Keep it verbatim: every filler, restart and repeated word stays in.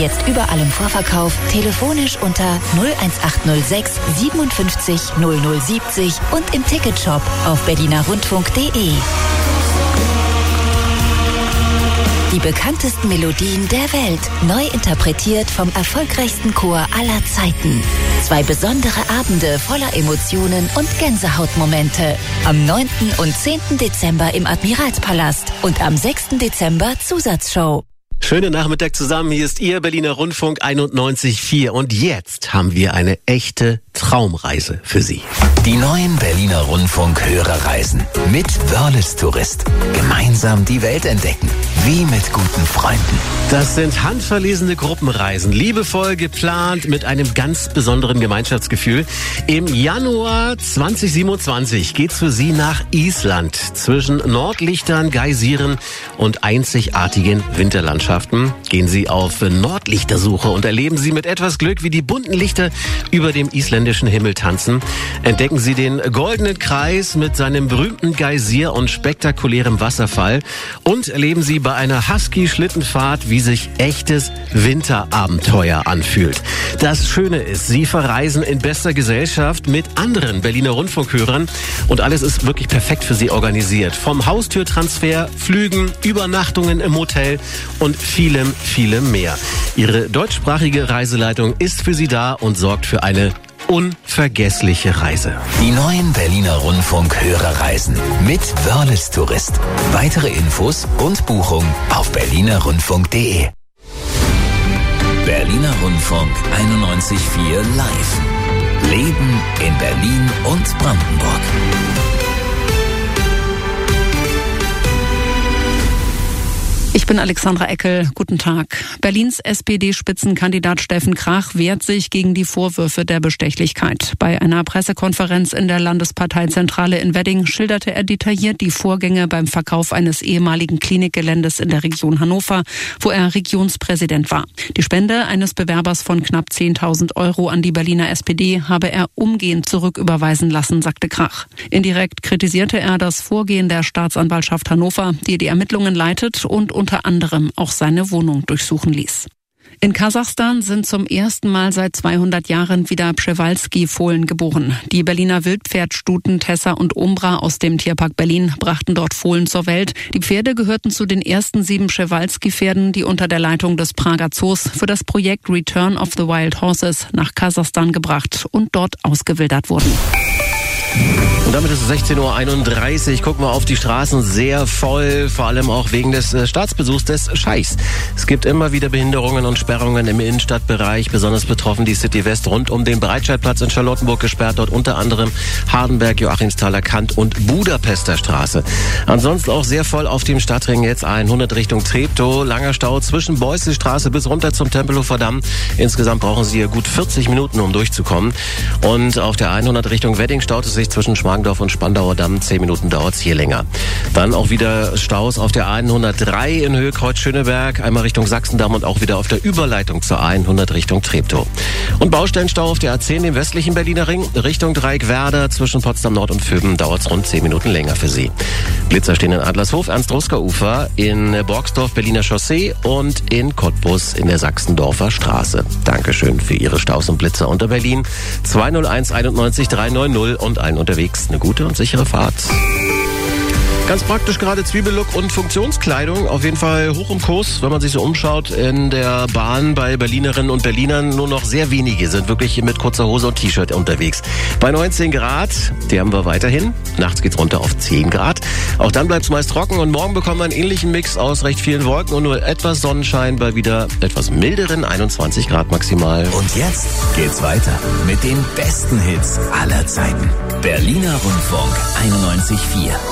jetzt überall im Vorverkauf, telefonisch unter null eins acht null sechs siebenundfünfzig null null siebzig und im Ticketshop auf berliner rundfunk punkt de. Die bekanntesten Melodien der Welt, neu interpretiert vom erfolgreichsten Chor aller Zeiten. Zwei besondere Abende voller Emotionen und Gänsehautmomente. Am neunten und zehnten Dezember im Admiralspalast und am sechsten Dezember Zusatzshow. Schönen Nachmittag zusammen, hier ist Ihr Berliner Rundfunk einundneunzig Komma vier und jetzt haben wir eine echte Traumreise für Sie. Die neuen Berliner Rundfunk-Hörerreisen mit Wörles Tourist. Gemeinsam die Welt entdecken, wie mit guten Freunden. Das sind handverlesene Gruppenreisen, liebevoll geplant mit einem ganz besonderen Gemeinschaftsgefühl. Im Januar zweitausendsiebenundzwanzig geht's für Sie nach Island zwischen Nordlichtern, Geysiren und einzigartigen Winterlandschaften. Gehen Sie auf Nordlichtersuche und erleben Sie mit etwas Glück, wie die bunten Lichter über dem isländischen Himmel tanzen. Entdecken Sie den goldenen Kreis mit seinem berühmten Geysir und spektakulärem Wasserfall und erleben Sie bei einer Husky-Schlittenfahrt, wie sich echtes Winterabenteuer anfühlt. Das Schöne ist, Sie verreisen in bester Gesellschaft mit anderen Berliner Rundfunkhörern und alles ist wirklich perfekt für Sie organisiert. Vom Haustürtransfer, Flügen, Übernachtungen im Hotel und vielem, vielem mehr. Ihre deutschsprachige Reiseleitung ist für Sie da und sorgt für eine unvergessliche Reise. Die neuen Berliner Rundfunk-Hörerreisen mit Wörles Tourist. Weitere Infos und Buchung auf berliner rundfunk punkt de. Berliner Rundfunk einundneunzig Komma vier live. Leben in Berlin und Brandenburg. Ich bin Alexandra Eckel. Guten Tag. Berlins S P D-Spitzenkandidat Steffen Krach wehrt sich gegen die Vorwürfe der Bestechlichkeit. Bei einer Pressekonferenz in der Landesparteizentrale in Wedding schilderte er detailliert die Vorgänge beim Verkauf eines ehemaligen Klinikgeländes in der Region Hannover, wo er Regionspräsident war. Die Spende eines Bewerbers von knapp zehntausend Euro an die Berliner S P D habe er umgehend zurücküberweisen lassen, sagte Krach. Indirekt kritisierte er das Vorgehen der Staatsanwaltschaft Hannover, die die Ermittlungen leitet und unter anderem auch seine Wohnung durchsuchen ließ. In Kasachstan sind zum ersten Mal seit zweihundert Jahren wieder Przewalski-Fohlen geboren. Die Berliner Wildpferdstuten Tessa und Umbra aus dem Tierpark Berlin brachten dort Fohlen zur Welt. Die Pferde gehörten zu den ersten sieben Przewalski-Pferden, die unter der Leitung des Prager Zoos für das Projekt Return of the Wild Horses nach Kasachstan gebracht und dort ausgewildert wurden. Und damit ist es sechzehn Uhr einunddreißig. Gucken wir auf die Straßen, sehr voll, vor allem auch wegen des äh, Staatsbesuchs des Scheichs. Es gibt immer wieder Behinderungen und Sperrungen im Innenstadtbereich, besonders betroffen die City West rund um den Breitscheidplatz in Charlottenburg gesperrt, dort unter anderem Hardenberg, Joachimsthaler Kant und Budapester Straße. Ansonsten auch sehr voll auf dem Stadtring jetzt hundert Richtung Treptow, langer Stau zwischen Beuselstraße bis runter zum Tempelhofer Damm. Insgesamt brauchen Sie hier gut vierzig Minuten, um durchzukommen. Und auf der hundert Richtung Wedding staut es sich zwischen Schmargendorf und Spandauer Damm. Zehn Minuten dauert es hier länger. Dann auch wieder Staus auf der hundertdrei in Höhe Kreuz-Schöneberg, einmal Richtung Sachsendamm und auch wieder auf der Überleitung zur hundert Richtung Treptow. Und Baustellenstau auf der A zehn im westlichen Berliner Ring, Richtung Dreieckwerder zwischen Potsdam Nord und Föben dauert es rund zehn Minuten länger für Sie. Blitzer stehen in Adlershof, Ernst-Rusker-Ufer, in Borgsdorf, Berliner Chaussee und in Cottbus in der Sachsendorfer Straße. Dankeschön für Ihre Staus und Blitzer unter Berlin. zwei null eins einundneunzig dreihundertneunzig und allen unterwegs eine gute und sichere Fahrt. Ganz praktisch gerade Zwiebellook und Funktionskleidung. Auf jeden Fall hoch im Kurs, wenn man sich so umschaut in der Bahn bei Berlinerinnen und Berlinern. Nur noch sehr wenige sind wirklich mit kurzer Hose und T-Shirt unterwegs. Bei neunzehn Grad, die haben wir weiterhin. Nachts geht's runter auf zehn Grad. Auch dann bleibt es meist trocken und morgen bekommen wir einen ähnlichen Mix aus recht vielen Wolken und nur etwas Sonnenschein bei wieder etwas milderen einundzwanzig Grad maximal. Und jetzt geht's weiter mit den besten Hits aller Zeiten. Berliner Rundfunk einundneunzig Komma vier.